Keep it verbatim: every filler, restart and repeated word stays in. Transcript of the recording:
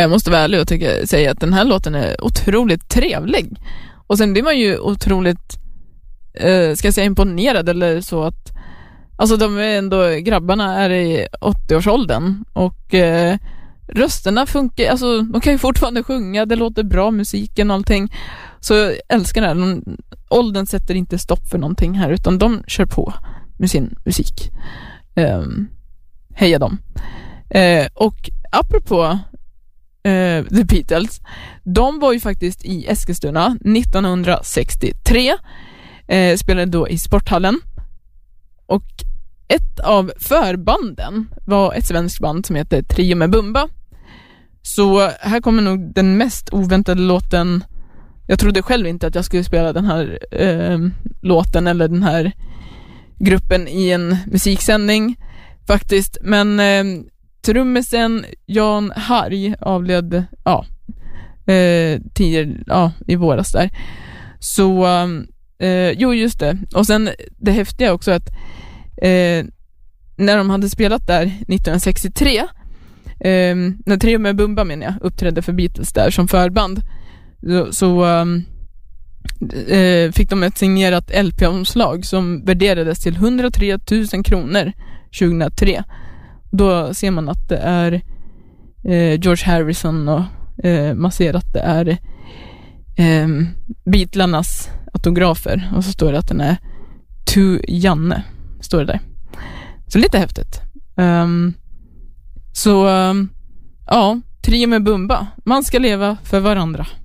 Jag måste vara ärlig och tycka, säga att den här låten är otroligt trevlig. Och sen blir man ju otroligt eh, ska jag säga imponerad eller så att alltså de är ändå, grabbarna är i åttio-årsåldern och eh, rösterna funkar, alltså de kan ju fortfarande sjunga, det låter bra, musiken och allting. Så jag älskar det här. De, åldern sätter inte stopp för någonting här utan de kör på med sin musik. Eh, heja dem. Eh, och apropå Uh, The Beatles, de var ju faktiskt i Eskilstuna nittonhundrasextiotre, uh, spelade då i Sporthallen och ett av förbanden var ett svenskt band som heter Trio med Bumba. Så här kommer nog den mest oväntade låten. Jag trodde själv inte att jag skulle spela den här uh, låten eller den här gruppen i en musiksändning faktiskt, men uh, trummisen Jan Harj avled ja, eh, tio, ja, i våras där. Så eh, jo just det. Och sen det häftiga också att eh, när de hade spelat där nittonhundrasextiotre eh, när Trio med Bumba menar jag uppträdde för Beatles där som förband så, så eh, fick de ett signerat L P-omslag som värderades till hundratre tusen kronor tjugohundratre. Då ser man att det är eh, George Harrison och eh, man ser att det är eh, Beatlarnas autografer och så står det att den är To Janne, står det där. Så lite häftigt. Um, så um, ja, Trio med Bumba. Man ska leva för varandra.